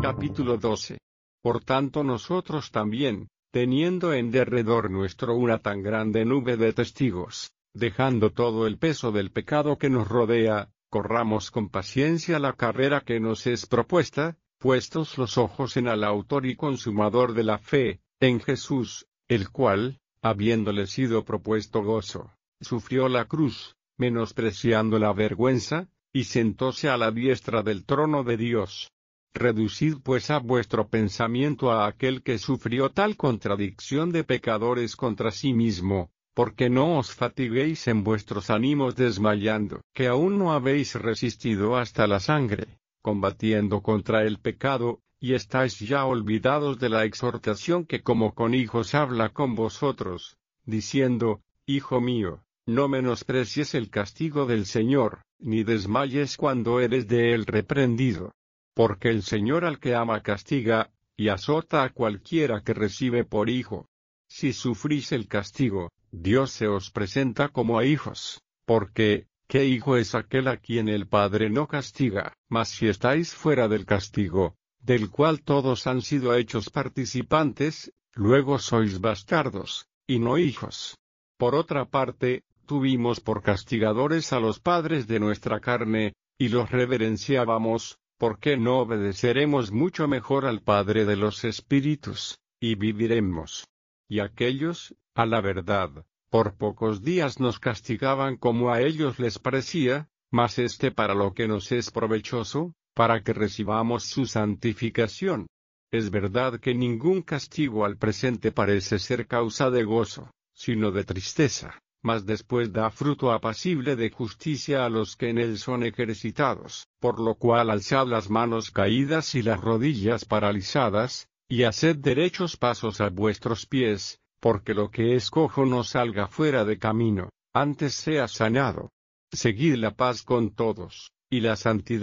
Capítulo 12. Por tanto nosotros también, teniendo en derredor nuestro una tan grande nube de testigos, dejando todo el peso del pecado que nos rodea, corramos con paciencia la carrera que nos es propuesta, puestos los ojos en el autor y consumador de la fe, en Jesús, el cual, habiéndole sido propuesto gozo, sufrió la cruz, menospreciando la vergüenza, y sentóse a la diestra del trono de Dios. Reducid pues a vuestro pensamiento a aquel que sufrió tal contradicción de pecadores contra sí mismo, porque no os fatiguéis en vuestros ánimos desmayando, que aún no habéis resistido hasta la sangre, combatiendo contra el pecado, y estáis ya olvidados de la exhortación que como con hijos habla con vosotros, diciendo, Hijo mío, no menosprecies el castigo del Señor, ni desmayes cuando eres de él reprendido. Porque el Señor al que ama castiga, y azota a cualquiera que recibe por hijo. Si sufrís el castigo, Dios se os presenta como a hijos, porque, ¿qué hijo es aquel a quien el Padre no castiga? Mas si estáis fuera del castigo, del cual todos han sido hechos participantes, luego sois bastardos, y no hijos. Por otra parte, tuvimos por castigadores a los padres de nuestra carne, y los reverenciábamos. ¿Por qué no obedeceremos mucho mejor al Padre de los Espíritus, y viviremos? Y aquellos, a la verdad, por pocos días nos castigaban como a ellos les parecía, mas para lo que nos es provechoso, para que recibamos su santificación. Es verdad que ningún castigo al presente parece ser causa de gozo, sino de tristeza, mas después da fruto apacible de justicia a los que en él son ejercitados, por lo cual alzad las manos caídas y las rodillas paralizadas, y haced derechos pasos a vuestros pies, porque lo que es cojo no salga fuera de camino, antes sea sanado. Seguid la paz con todos, y la santidad.